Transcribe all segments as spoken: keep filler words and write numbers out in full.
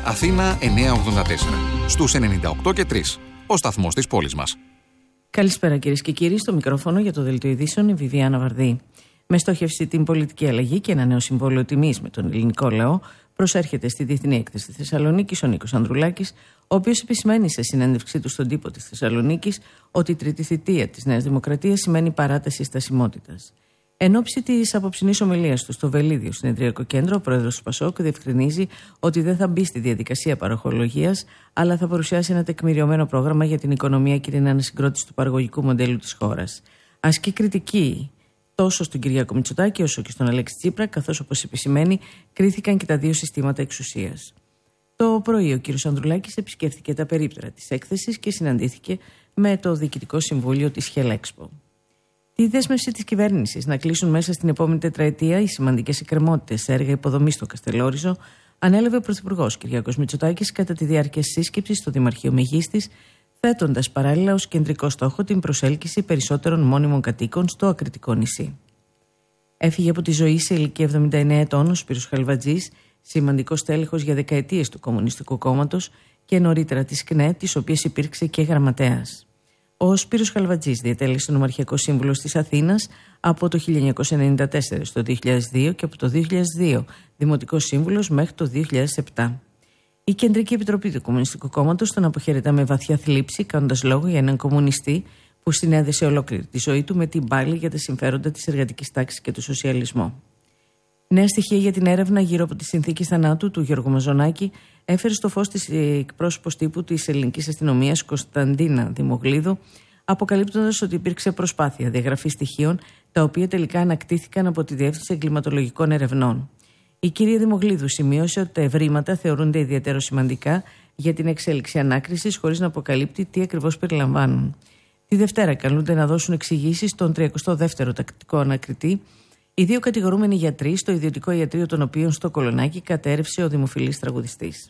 Αθήνα εννιακόσια ογδόντα τέσσερα. Στους ενενήντα οκτώ και τρία. Ο σταθμός της πόλης μας. Καλησπέρα κυρίες και κύριοι. Στο μικρόφωνο για το Δελτίο Ειδήσεων η Βιβιάνα Βαρδί. Με στόχευση την πολιτική αλλαγή και ένα νέο συμβόλαιο τιμής με τον ελληνικό λαό, προσέρχεται στη Διεθνή Έκθεση Θεσσαλονίκης ο Νίκος Ανδρουλάκης, ο οποίος επισημαίνει σε συνέντευξή του στον τύπο της Θεσσαλονίκης ότι η τρίτη θητεία της Νέας Δημοκρατίας σημαίνει παράταση στασιμότητας. Εν ώψη της απόψινής ομιλίας του στο Βελίδιο Συνεδριακό Κέντρο, ο πρόεδρος του Πασόκ διευκρινίζει ότι δεν θα μπει στη διαδικασία παροχολογίας, αλλά θα παρουσιάσει ένα τεκμηριωμένο πρόγραμμα για την οικονομία και την ανασυγκρότηση του παραγωγικού μοντέλου της χώρας. Ασκεί κριτική τόσο στον Κυριάκο Μητσοτάκη όσο και στον Αλέξη Τσίπρα, καθώς όπως επισημαίνει κρίθηκαν και τα δύο συστήματα εξουσίας. Το πρωί ο κ. Ανδρουλάκης επισκέφθηκε τα περίπτερα της έκθεσης και συναντήθηκε με το Διοικητικό Συμβούλιο της Χελέξπο. Τη δέσμευση της κυβέρνησης να κλείσουν μέσα στην επόμενη τετραετία οι σημαντικές εκκρεμότητες σε έργα υποδομής στο Καστελόριζο ανέλαβε ο Πρωθυπουργός Κυριάκος Μητσοτάκης κατά τη διάρκεια σύσκεψης στο Δημαρχείο Μεγίστης, θέτοντας παράλληλα ως κεντρικό στόχο την προσέλκυση περισσότερων μόνιμων κατοίκων στο ακριτικό νησί. Έφυγε από τη ζωή σε ηλικία εβδομήντα εννέα ετών ο Σπύρος Χαλβατζής, σημαντικός τέλεχος για δεκαετίες του Κομμουνιστικού Κόμματος και νωρίτερα της ΚΝΕ, της οποίας υπήρξε και γραμματέας. Ο Σπύρος Χαλβατζής διατέλεσε νομαρχιακό σύμβουλος της Αθήνας από το χίλια εννιακόσια ενενήντα τέσσερα στο δύο χιλιάδες δύο και από το δύο χιλιάδες δύο δημοτικός σύμβουλος μέχρι το δύο χιλιάδες επτά. Η Κεντρική Επιτροπή του Κομμουνιστικού Κόμματος τον αποχαιρετά με βαθιά θλίψη, κάνοντας λόγο για έναν κομμουνιστή που συνέδεσε ολόκληρη τη ζωή του με την πάλη για τα συμφέροντα της εργατικής τάξης και του σοσιαλισμού. Νέα στοιχεία για την έρευνα γύρω από τη συνθήκη θανάτου του Γιώργου Μαζονάκη έφερε στο φως της εκπρόσωπος τύπου της ελληνικής αστυνομίας Κωνσταντίνα Δημογλίδου, αποκαλύπτοντας ότι υπήρξε προσπάθεια διαγραφής στοιχείων τα οποία τελικά ανακτήθηκαν από τη Διεύθυνση Εγκληματολογικών Ερευνών. Η κυρία Δημογλίδου σημείωσε ότι τα ευρήματα θεωρούνται ιδιαίτερα σημαντικά για την εξέλιξη ανάκρισης, χωρίς να αποκαλύπτει τι ακριβώς περιλαμβάνουν. Τη Δευτέρα καλούνται να δώσουν εξηγήσεις στον τριακοστό δεύτερο τακτικό ανακριτή, οι δύο κατηγορούμενοι γιατροί στο ιδιωτικό ιατρείο των οποίων στο Κολονάκι κατέρευσε ο δημοφιλής τραγουδιστής.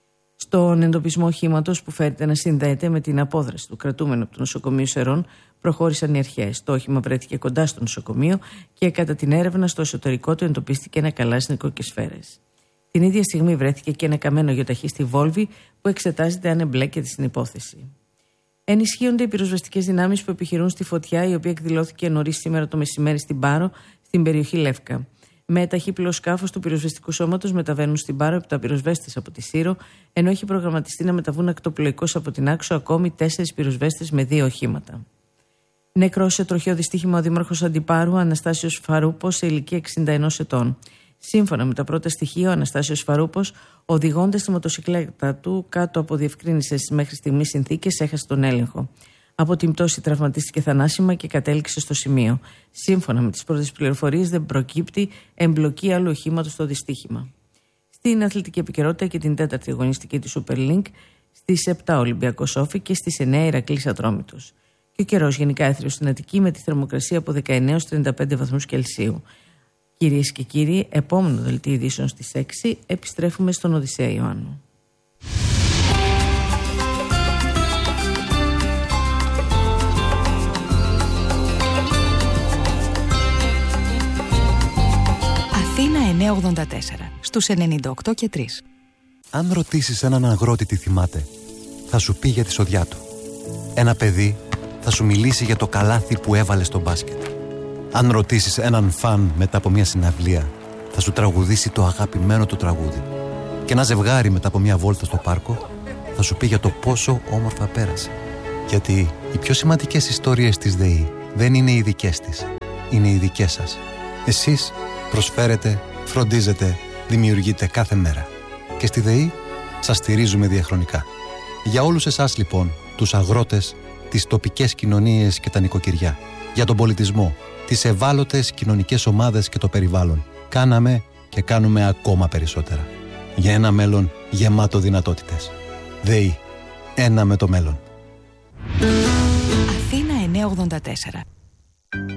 Στον εντοπισμό οχήματος που φέρεται να συνδέεται με την απόδραση του κρατούμενου από το νοσοκομείο Σερών προχώρησαν οι αρχές. Το όχημα βρέθηκε κοντά στο νοσοκομείο και κατά την έρευνα στο εσωτερικό του εντοπίστηκε ένα καλάσνικο και σφαίρες. Την ίδια στιγμή βρέθηκε και ένα καμένο γιοταχή στη Βόλβη που εξετάζεται αν εμπλέκεται στην υπόθεση. Ενισχύονται οι πυροσβεστικές δυνάμεις που επιχειρούν στη φωτιά, η οποία εκδηλώθηκε νωρίς σήμερα το μεσημέρι στην Πάρο, στην περιοχή Λεύκα. Με ταχύπλοο σκάφος του πυροσβεστικού σώματος μεταβαίνουν στην Πάρο επτά πυροσβέστες από τη Σύρο, ενώ έχει προγραμματιστεί να μεταβούν ακτοπλοϊκώς από την Άξο ακόμη τέσσερις πυροσβέστες με δύο οχήματα. Νεκρός σε τροχαίο δυστύχημα ο δήμαρχος Αντιπάρου Αναστάσιος Φαρούπος σε ηλικία εξήντα ενός ετών. Σύμφωνα με τα πρώτα στοιχεία, ο Αναστάσιος Φαρούπος, οδηγώντας τη μοτοσυκλέτα του κάτω από διευκρίνησες μέχρι στιγμής συνθήκες, έχασε τον έλεγχο. Από την πτώση τραυματίστηκε θανάσιμα και κατέληξε στο σημείο. Σύμφωνα με τις πρώτες πληροφορίες, δεν προκύπτει εμπλοκή άλλου οχήματος στο δυστύχημα. Στην αθλητική επικαιρότητα και την τέταρτη αγωνιστική της Super League, στις επτά Ολυμπιακός Όφη και στις εννέα Ηρακλής Ατρόμητος. Και ο καιρός γενικά έθριος στην Αττική με τη θερμοκρασία από δεκαεννέα έως τριάντα πέντε βαθμούς Κελσίου. Κυρίες και κύριοι, επόμενο δελτίο ειδήσεων στις έξι, επιστρέφουμε στον Οδυσσέα Ιωάννου. Αθήνα εννιακόσια ογδόντα τέσσερα, στους ενενήντα οκτώ και τρία. Αν ρωτήσεις έναν αγρότη τι θυμάται, θα σου πει για τη σοδιά του. Ένα παιδί θα σου μιλήσει για το καλάθι που έβαλε στο μπάσκετ. Αν ρωτήσεις έναν φαν μετά από μια συναυλία, θα σου τραγουδήσει το αγαπημένο του τραγούδι. Και ένα ζευγάρι μετά από μια βόλτα στο πάρκο θα σου πει για το πόσο όμορφα πέρασε. Γιατί οι πιο σημαντικές ιστορίες της ΔΕΗ δεν είναι οι δικές της, είναι οι δικές σας. Εσείς προσφέρετε, φροντίζετε, δημιουργείτε κάθε μέρα. Και στη ΔΕΗ σας στηρίζουμε διαχρονικά. Για όλους εσάς λοιπόν, τους αγρότες, τις τοπικές κοινωνίες και τα νοικοκυριά, για τον πολιτισμό, τις ευάλωτες κοινωνικές ομάδες και το περιβάλλον, κάναμε και κάνουμε ακόμα περισσότερα. Για ένα μέλλον γεμάτο δυνατότητες. ΔΕΗ. Ένα με το μέλλον. Αθήνα εννιακόσια ογδόντα τέσσερα.